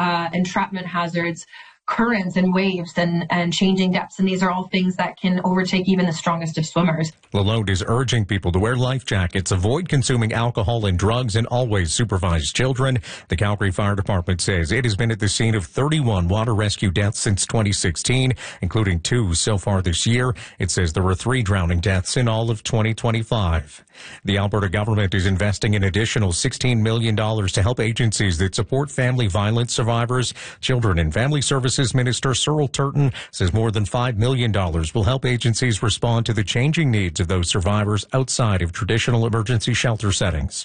entrapment hazards, currents and waves and changing depths. And these are all things that can overtake even the strongest of swimmers. LaLonde is urging people to wear life jackets, avoid consuming alcohol and drugs, and always supervise children. The Calgary Fire Department says it has been at the scene of 31 water rescue deaths since 2016, including 2 so far this year. It says there were 3 drowning deaths in all of 2025. The Alberta government is investing an additional $16 million to help agencies that support family violence survivors. Children and Family Services Minister Cyril Turton says more than $5 million will help agencies respond to the changing needs of those survivors outside of traditional emergency shelter settings.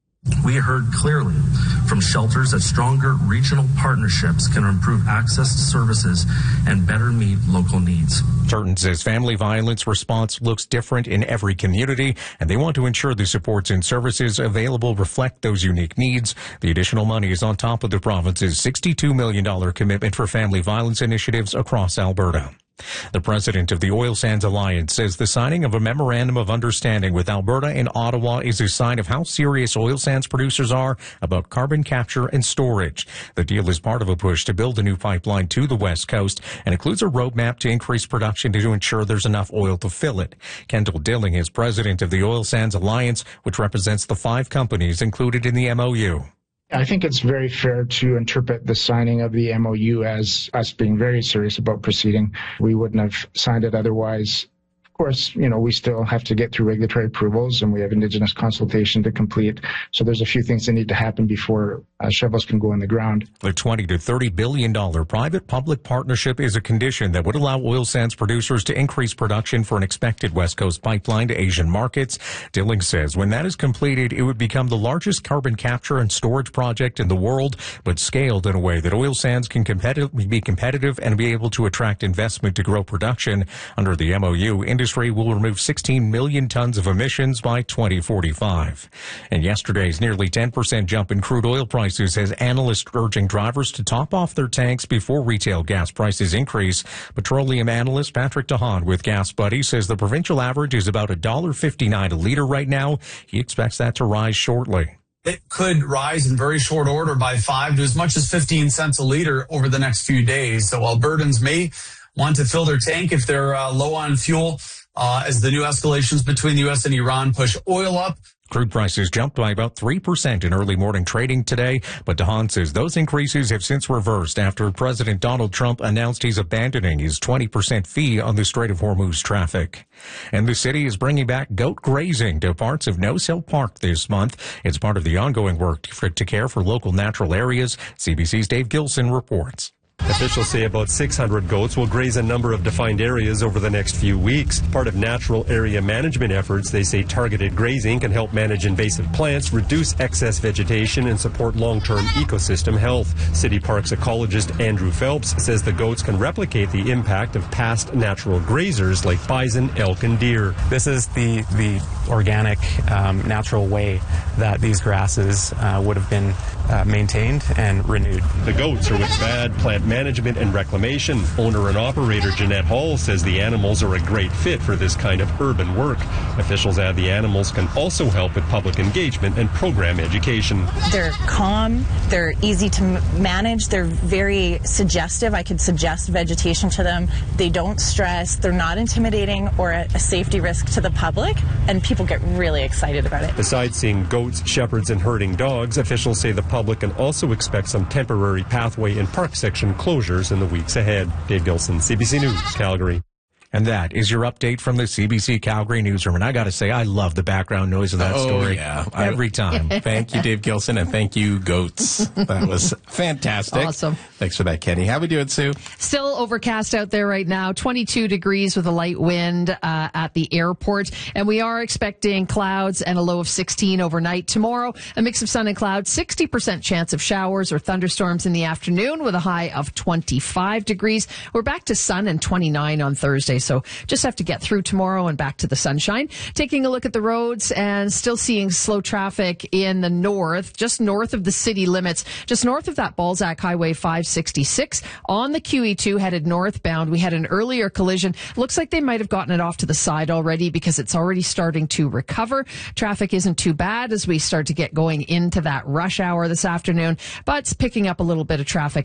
We heard clearly from shelters that stronger regional partnerships can improve access to services and better meet local needs. Turton says family violence response looks different in every community, and they want to ensure the supports and services available reflect those unique needs. The additional money is on top of the province's $62 million commitment for family violence initiatives across Alberta. The president of the Oil Sands Alliance says the signing of a memorandum of understanding with Alberta and Ottawa is a sign of how serious oil sands producers are about carbon capture and storage. The deal is part of a push to build a new pipeline to the West Coast and includes a roadmap to increase production to ensure there's enough oil to fill it. Kendall Dilling is president of the Oil Sands Alliance, which represents the 5 companies included in the MOU. I think it's very fair to interpret the signing of the MOU as us being very serious about proceeding. We wouldn't have signed it otherwise. Of course, we still have to get through regulatory approvals, and we have Indigenous consultation to complete. So there's a few things that need to happen before shovels can go in the ground. The $20 to $30 billion private-public partnership is a condition that would allow oil sands producers to increase production for an expected West Coast pipeline to Asian markets. Dilling says when that is completed, it would become the largest carbon capture and storage project in the world, but scaled in a way that oil sands can be competitive and be able to attract investment to grow production. Under the MOU, industry will remove 16 million tons of emissions by 2045. And yesterday's nearly 10% jump in crude oil prices has analysts urging drivers to top off their tanks before retail gas prices increase. Petroleum analyst Patrick DeHaan with Gas Buddy says the provincial average is about $1.59 a liter right now. He expects that to rise shortly. It could rise in very short order by 5 to as much as 15 cents a liter over the next few days. So Albertans may want to fill their tank if they're low on fuel as the new escalations between the U.S. and Iran push oil up. Crude prices jumped by about 3% in early morning trading today, but DeHaan says those increases have since reversed after President Donald Trump announced he's abandoning his 20% fee on the Strait of Hormuz traffic. And the city is bringing back goat grazing to parts of Nose Hill Park this month. It's part of the ongoing work to care for local natural areas. CBC's Dave Gilson reports. Officials say about 600 goats will graze a number of defined areas over the next few weeks. Part of natural area management efforts, they say targeted grazing can help manage invasive plants, reduce excess vegetation, and support long-term ecosystem health. City Parks ecologist Andrew Phelps says the goats can replicate the impact of past natural grazers like bison, elk, and deer. This is the organic, natural way that these grasses would have been maintained and renewed. The goats are with bad plant management and reclamation. Owner and operator Jeanette Hall says the animals are a great fit for this kind of urban work. Officials add the animals can also help with public engagement and program education. They're calm, they're easy to manage, they're very suggestive. I could suggest vegetation to them. They don't stress, they're not intimidating or a safety risk to the public, and people get really excited about it. Besides seeing goats, shepherds, and herding dogs, officials say the public can also expect some temporary pathway and park section closures in the weeks ahead. Dave Gilson, CBC News, Calgary. And that is your update from the CBC Calgary newsroom. And I got to say, I love the background noise of that story. Yeah. Every time. Thank you, Dave Gilson, and thank you, goats. That was fantastic. Awesome. Thanks for that, Kenny. How we doing, Sue? Still overcast out there right now, 22 degrees with a light wind at the airport. And we are expecting clouds and a low of 16 overnight. Tomorrow, a mix of sun and clouds, 60% chance of showers or thunderstorms in the afternoon with a high of 25 degrees. We're back to sun and 29 on Thursday. So just have to get through tomorrow and back to the sunshine. Taking a look at the roads and still seeing slow traffic in the north, just north of the city limits, just north of that Balzac Highway 566 on the QE2 headed northbound. We had an earlier collision. Looks like they might have gotten it off to the side already because it's already starting to recover. Traffic isn't too bad as we start to get going into that rush hour this afternoon, but it's picking up a little bit of traffic